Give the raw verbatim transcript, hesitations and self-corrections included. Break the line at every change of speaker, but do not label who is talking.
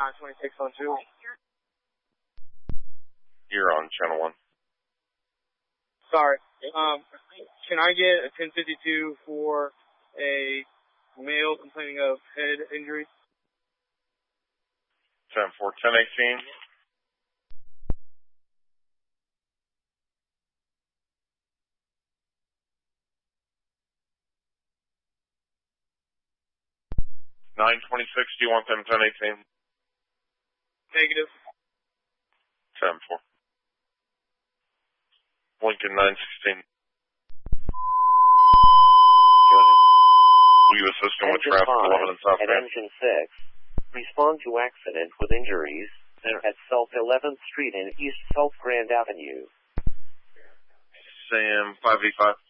nine twenty-six on two.
You're on channel one.
Sorry. Um, can I get a ten fifty-two for a male complaining of head injury?
ten four, ten eighteen. nine twenty-six, do you want them ten eighteen?
Negative.
ten four. Lincoln nine sixteen.
Go ahead.
Will you assist him with
Engine
traffic
five
eleven and south
at
Grand?
Engine six. Respond to accident with injuries at South eleventh Street and East South Grand Avenue.
Sam five eight five.